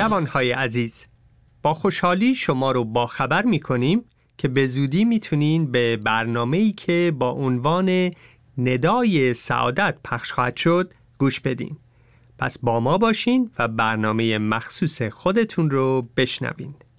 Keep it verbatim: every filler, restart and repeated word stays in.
جوانهای عزیز، با خوشحالی شما رو با خبر می‌کنیم که به زودی میتونین به برنامه‌ای که با عنوان ندای سعادت پخش خواهد شد گوش بدین. پس با ما باشین و برنامه مخصوص خودتون رو بشنوین.